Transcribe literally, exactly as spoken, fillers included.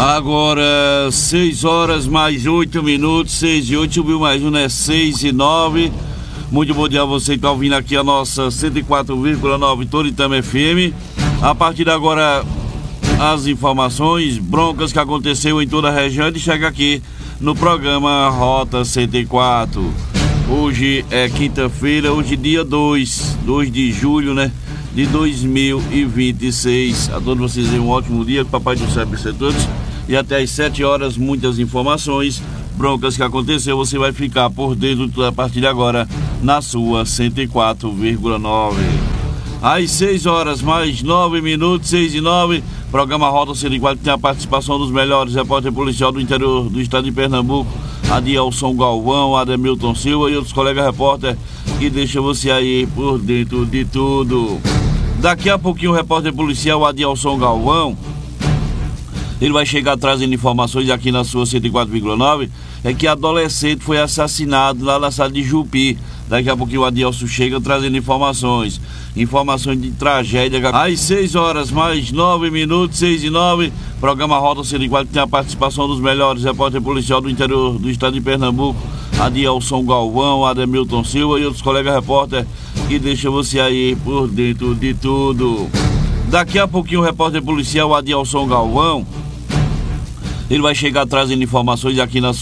Agora, seis horas mais oito minutos, seis e oito, subiu mais um, né? seis e nove. Muito bom dia a você que está ouvindo aqui a nossa cento e quatro vírgula nove Toritama F M. A partir de agora, as informações, broncas que aconteceu em toda a região, e chega aqui no programa Rota cento e quatro. Hoje é quinta-feira, hoje dia dois de julho, né? De dois mil e vinte e seis. A todos vocês um ótimo dia, que o Papai do Céu abençoe todos. E até às sete horas, muitas informações, broncas que aconteceu, você vai ficar por dentro a partir de agora na sua cento e quatro vírgula nove. Às seis horas mais nove minutos, seis e nove, programa Rota cento e quatro tem a participação dos melhores repórteres policiais do interior do estado de Pernambuco, Adielson Galvão, Ademilton Silva e outros colegas repórteres que deixam você aí por dentro de tudo. Daqui a pouquinho o repórter policial Adielson Galvão, ele vai chegar trazendo informações aqui na sua cento e quatro vírgula nove, é que adolescente foi assassinado lá na cidade de Jupi. Daqui a pouquinho o Adielson chega trazendo informações, informações de tragédia. Às seis horas mais nove minutos, seis e nove, programa Rota cento e quatro tem a participação dos melhores repórteres policiais do interior do estado de Pernambuco, Adielson Galvão, Ademilton Silva e outros colegas repórteres que deixam você aí por dentro de tudo. Daqui a pouquinho o repórter policial Adielson Galvão, ele vai chegar trazendo informações aqui na sua